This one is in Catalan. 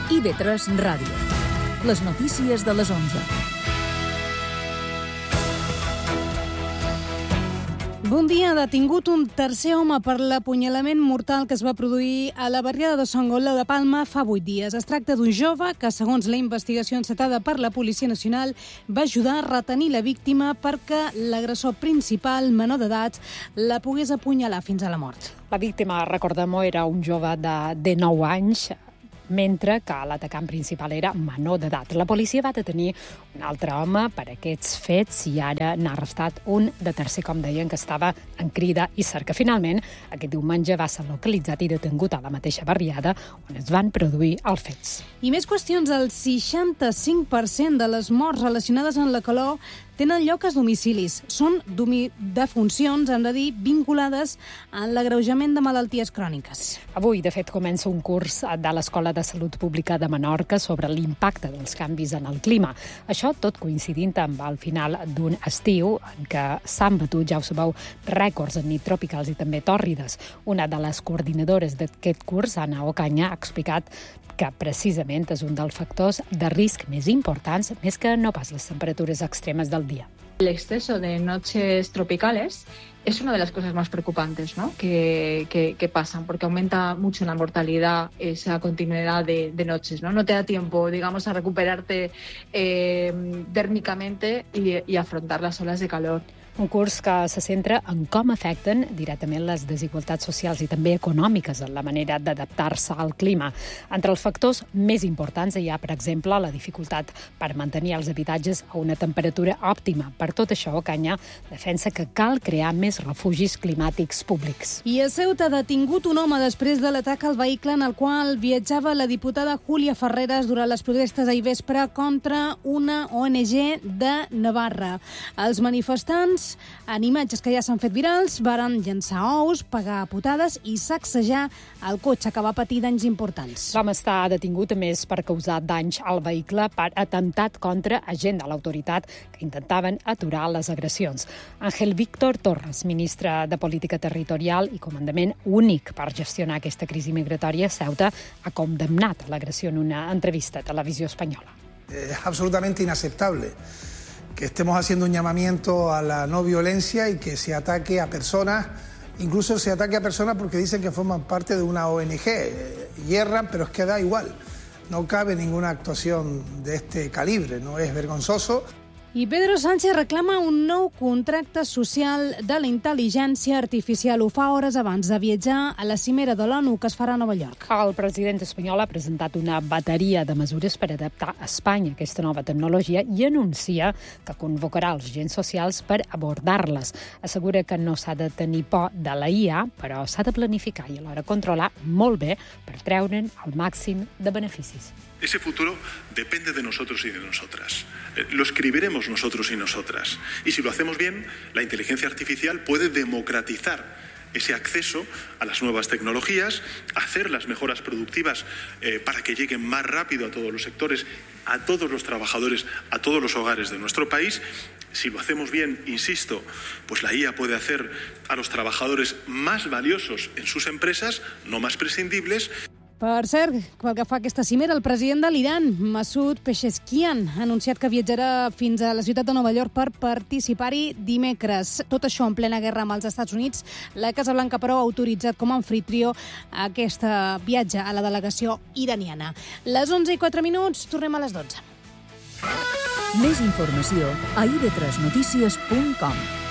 IB3 Ràdio. Les notícies de les 11. Bon dia. Detingut un tercer home per l'apunyalament mortal que es va produir a la barriada de Sant Gola de Palma fa 8 dies. Es tracta d'un jove que, segons la investigació encetada per la Policia Nacional, va ajudar a retenir la víctima perquè l'agressor principal, menor d'edat, la pogués apunyalar fins a la mort. La víctima, recordem-ho, era un jove de 9 anys, mentre que l'atacant principal era menor d'edat. La policia va detenir un altre home per aquests fets i ara n'ha arrestat un de tercer, com deien, que estava en crida i cerca. Finalment, aquest diumenge va ser localitzat i detingut a la mateixa barriada on es van produir els fets. I més qüestions. El 65% de les morts relacionades amb la calor tenen lloc als domicilis. Són defuncions, hem de dir, vinculades a l'agreujament de malalties cròniques. Avui, de fet, comença un curs de l'Escola de Salut Pública de Menorca sobre l'impacte dels canvis en el clima. Això tot coincidint amb el final d'un estiu en què s'han batut, ja ho sabeu, rècords en nit tropicals i també tòrrides. Una de les coordinadores d'aquest curs, Ana Ocaña, ha explicat que precisament és un dels factors de risc més importants, més que no pas les temperatures extremes del día. El exceso de noches tropicales es una de las cosas más preocupantes, ¿no? que pasan, porque aumenta mucho la mortalidad esa continuidad de noches, ¿no? No te da tiempo, digamos, a recuperarte tèrmicamente y afrontar las olas de calor. Un curs que se centra en com afecten directament les desigualtats socials i també econòmiques en la manera d'adaptar-se al clima. Entre els factors més importants hi ha, per exemple, la dificultat per mantenir els habitatges a una temperatura òptima. Per tot això, Ocaña defensa que cal crear més refugis climàtics públics. I a Ceuta ha detingut un home després de l'atac al vehicle en el qual viatjava la diputada Júlia Ferreras durant les protestes ahir vespre contra una ONG de Navarra. Els manifestants, en imatges que ja s'han fet virals, varen llançar ous, pegar putades i sacsejar el cotxe, que va patir danys importants. L'home està detingut, a més, per causar danys al vehicle per atemptat contra agent de l'autoritat que intentaven aturar les agressions. Ángel Víctor Torres, ministre de Política Territorial i comandament únic per gestionar aquesta crisi migratòria a Ceuta, ha condemnat l'agressió en una entrevista a Televisió Espanyola. Es absolutamente inaceptable que estemos haciendo un llamamiento a la no violencia y que se ataque a personas, incluso se ataque a personas porque dicen que forman parte de una ONG. Hierran, pero es que da igual. No cabe ninguna actuación de este calibre, no es vergonzoso. I Pedro Sánchez reclama un nou contracte social de la intel·ligència artificial. Ho fa hores abans de viatjar a la cimera de l'ONU que es farà a Nova York. El president espanyol ha presentat una bateria de mesures per adaptar a Espanya aquesta nova tecnologia i anuncia que convocarà els agents socials per abordar-les. Assegura que no s'ha de tenir por de la IA, però s'ha de planificar i alhora controlar molt bé per treure'n el màxim de beneficis. Ese futuro depende de nosotros y de nosotras. Lo escribiremos nosotros y nosotras. Y si lo hacemos bien, la inteligencia artificial puede democratizar ese acceso a las nuevas tecnologías, hacer las mejoras productivas para que lleguen más rápido a todos los sectores, a todos los trabajadores, a todos los hogares de nuestro país. Si lo hacemos bien, insisto, pues la IA puede hacer a los trabajadores más valiosos en sus empresas, no más prescindibles. Per cert, pel que fa a aquesta cimera, el president de l'Iran, Masoud Pezeshkian, ha anunciat que viatjarà fins a la ciutat de Nova York per participar-hi dimecres. Tot això en plena guerra amb els Estats Units. La Casa Blanca, però, ha autoritzat com a anfitrió aquest viatge a la delegació iraniana. Les 11:04, tornem a les 12. Més informació a ib3notícies.com.